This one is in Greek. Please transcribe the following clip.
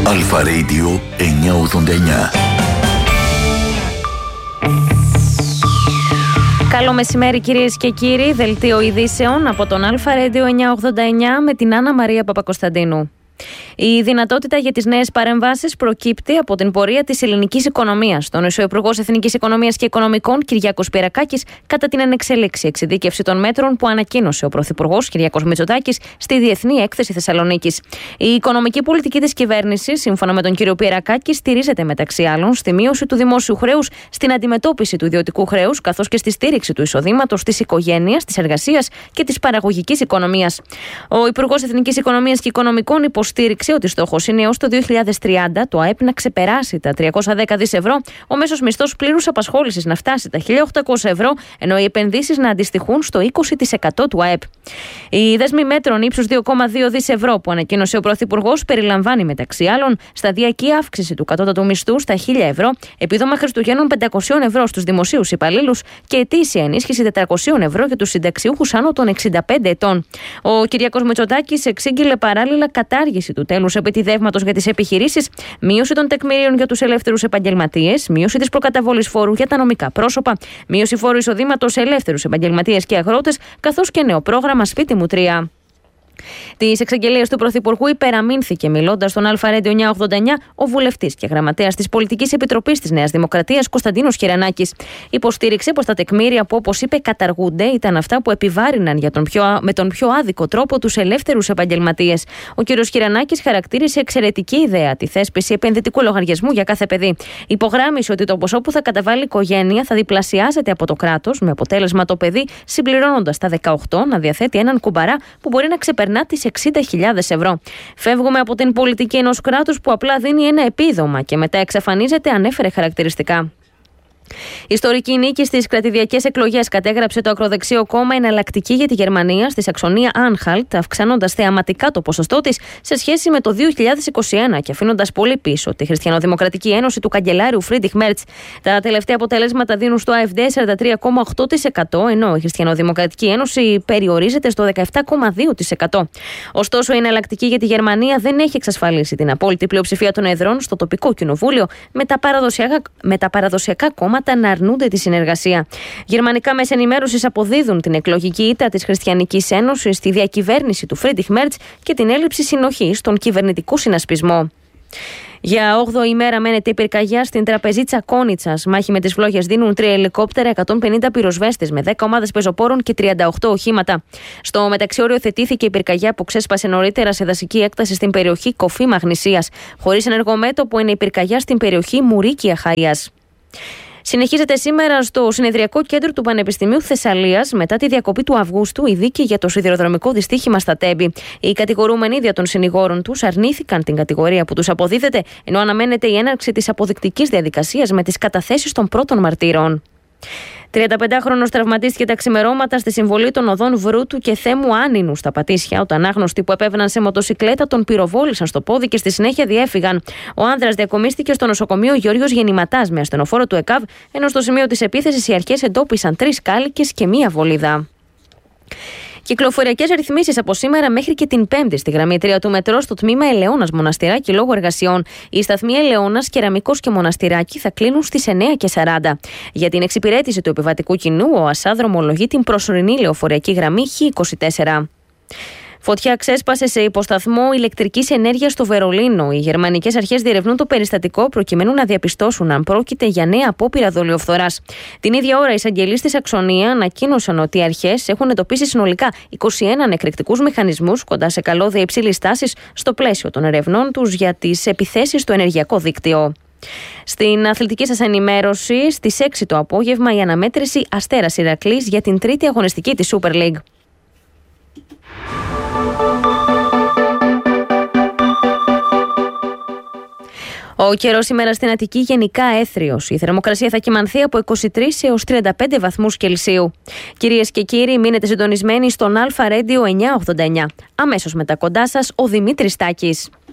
Αλφα Radio 989. Καλό μεσημέρι κυρίες και κύριοι, δελτίο ειδήσεων από τον Αλφα Radio 989 με την Άννα Μαρία Παπακοσταντίνου. Η δυνατότητα για τις νέες παρεμβάσεις προκύπτει από την πορεία της ελληνικής οικονομίας. Τον ο Υπουργός Εθνικής Οικονομίας και Οικονομικών Κυριάκος Πυρακάκης κατά την ανεξελίξη εξειδίκευση των μέτρων που ανακοίνωσε ο Πρωθυπουργός Κυριάκος Μητσοτάκης στη Διεθνή Έκθεση Θεσσαλονίκης. Η οικονομική πολιτική της κυβέρνησης, σύμφωνα με τον κύριο Πυρακάκη, στηρίζεται μεταξύ άλλων στη μείωση του δημόσιου χρέους, στην αντιμετώπιση του ιδιωτικού χρέους, καθώς και στη στήριξη του εισοδήματος, της οικογένειας, της εργασίας και της παραγωγικής οικονομίας. Ο Υπουργός Εθνικής Οικονομίας και Οικονομικών υποστήριξε ότι στόχος είναι έως το 2030 το ΑΕΠ να ξεπεράσει τα 310 δις ευρώ, ο μέσος μισθός πλήρους απασχόλησης να φτάσει τα 1.800 ευρώ, ενώ οι επενδύσεις να αντιστοιχούν στο 20% του ΑΕΠ. Η δέσμη μέτρων ύψους 2,2 δις ευρώ που ανακοίνωσε ο Πρωθυπουργός περιλαμβάνει μεταξύ άλλων σταδιακή αύξηση του κατώτατου μισθού στα 1.000 ευρώ, επίδομα Χριστουγέννων 500 ευρώ στους δημοσίους υπαλλήλους και ετήσια ενίσχυση 400 ευρώ για τους συνταξιούχους άνω των 65 ετών. Ο Κυριάκος Μητσοτάκης εξήγηλε παράλληλα κατάργηση του τέλους επιτιδεύματος για τις επιχειρήσεις, μείωση των τεκμηρίων για τους ελεύθερους επαγγελματίες, μείωση της προκαταβολής φόρου για τα νομικά πρόσωπα, μείωση φόρου εισοδήματος σε ελεύθερους επαγγελματίες και αγρότες, καθώς και νέο πρόγραμμα Σπίτι μου 3. Τις εξαγγελίες του Πρωθυπουργού υπεραμείνθηκε μιλώντας στον Αλφα Radio 989 ο βουλευτής και γραμματέας της Πολιτικής Επιτροπής της Νέας Δημοκρατίας Κωνσταντίνος Χιρανάκης. Υποστήριξε πως τα τεκμήρια που, όπως είπε, καταργούνται ήταν αυτά που επιβάρυναν με τον πιο άδικο τρόπο τους ελεύθερους επαγγελματίες. Ο κ. Χιρανάκης χαρακτήρισε εξαιρετική ιδέα τη θέσπιση επενδυτικού λογαριασμού για κάθε παιδί. Υπογράμμισε ότι το ποσό που θα καταβάλει η οικογένεια θα διπλασιάζεται από το κράτος, με αποτέλεσμα το παιδί, συμπληρώνοντας τα 18, να διαθέτει έναν κουμπαρά που μπορεί να ξεπερνά τις 60.000 ευρώ. Φεύγουμε από την πολιτική ενός κράτους που απλά δίνει ένα επίδομα και μετά εξαφανίζεται, ανέφερε χαρακτηριστικά. Ιστορική νίκη στις κρατηδιακές εκλογές κατέγραψε το ακροδεξιό κόμμα Εναλλακτική για τη Γερμανία στη Σαξονία Άνχαλτ, αυξάνοντας θεαματικά το ποσοστό της σε σχέση με το 2021 και αφήνοντας πολύ πίσω τη Χριστιανοδημοκρατική Ένωση του καγκελάριου Φρίντριχ Μέρτς. Τα τελευταία αποτελέσματα δίνουν στο AfD 43,8%, ενώ η Χριστιανοδημοκρατική Ένωση περιορίζεται στο 17,2%. Ωστόσο, η Εναλλακτική για τη Γερμανία δεν έχει εξασφαλίσει την απόλυτη πλειοψηφία των εδρών στο τοπικό κοινοβούλιο, με τα παραδοσιακά κόμματα να αρνούνται τη συνεργασία. Γερμανικά μέσα ενημέρωσης αποδίδουν την εκλογική ήττα της Χριστιανικής Ένωσης στη διακυβέρνηση του Φρίντριχ Μέρτς και την έλλειψη συνοχής στον κυβερνητικό συνασπισμό. Για 8η μέρα μένεται η πυρκαγιά στην τραπεζίτσα Κόνιτσας. Μάχη με τις φλόγες δίνουν 3 ελικόπτερα, 150 πυροσβέστες με 10 ομάδες πεζοπόρων και 38 οχήματα. Στο μεταξύ, οριοθετήθηκε η πυρκαγιά που ξέσπασε νωρίτερα σε δασική έκταση στην περιοχή Κοφή Μαγνησίας. Χωρίς ενεργομέτωπο είναι η πυρκαγιά στην περιοχή Μουρίκια Χάιας. Συνεχίζεται σήμερα στο συνεδριακό κέντρο του Πανεπιστημίου Θεσσαλίας μετά τη διακοπή του Αυγούστου η δίκη για το σιδηροδρομικό δυστύχημα στα Τέμπη. Οι κατηγορούμενοι δια των συνηγόρων τους αρνήθηκαν την κατηγορία που τους αποδίδεται, ενώ αναμένεται η έναρξη της αποδεικτικής διαδικασίας με τις καταθέσεις των πρώτων μαρτύρων. 35χρονος τραυματίστηκε τα ξημερώματα στη συμβολή των οδών Βρούτου και Θέμου Άνινου στα Πατήσια, όταν άγνωστοι που επέβαιναν σε μοτοσικλέτα τον πυροβόλησαν στο πόδι και στη συνέχεια διέφυγαν. Ο άνδρας διακομίστηκε στο νοσοκομείο Γιώργος Γεννηματάς με ασθενοφόρο του ΕΚΑΒ, ενώ στο σημείο της επίθεσης οι αρχές εντόπισαν 3 κάλικες και 1 βολίδα. Κυκλοφοριακές ρυθμίσεις από σήμερα μέχρι και την Πέμπτη στη γραμμή 3 του μετρό στο τμήμα Ελαιώνας Μοναστηράκι λόγω εργασιών. Οι σταθμοί Ελαιώνας, Κεραμικός και Μοναστηράκι θα κλείνουν στις 9:40. Για την εξυπηρέτηση του επιβατικού κοινού, ο ΑΣΑ δρομολογεί την προσωρινή λεωφοριακή γραμμή Χ24. Φωτιά ξέσπασε σε υποσταθμό ηλεκτρικής ενέργειας στο Βερολίνο. Οι γερμανικές αρχές διερευνούν το περιστατικό προκειμένου να διαπιστώσουν αν πρόκειται για νέα απόπειρα δολιοφθοράς. Την ίδια ώρα, οι εισαγγελείς στη Σαξονία ανακοίνωσαν ότι οι αρχές έχουν εντοπίσει συνολικά 21 εκρηκτικούς μηχανισμούς κοντά σε καλώδια υψηλής τάσης στο πλαίσιο των ερευνών τους για τις επιθέσεις στο ενεργειακό δίκτυο. Στην αθλητική σας ενημέρωση, στις 6 το απόγευμα, η αναμέτρηση Αστέρας Ηρακλής για την 3η αγωνιστική της Super League. Ο καιρός σήμερα στην Αττική γενικά έθριος. Η θερμοκρασία θα κυμανθεί από 23 έως 35 βαθμούς Κελσίου. Κυρίες και κύριοι, μείνετε συντονισμένοι στον Αλφα Radio 989. Αμέσως μετά κοντά σας ο Δημήτρης Τάκης.